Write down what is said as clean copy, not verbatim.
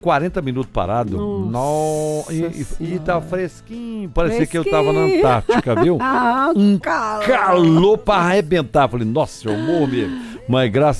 40 minutos parado. Nossa E tava fresquinho. Parecia que eu Fresquinho. tava na Antártica, viu? Ah, Calor pra arrebentar. Falei, nossa, eu morro mesmo. Mas graças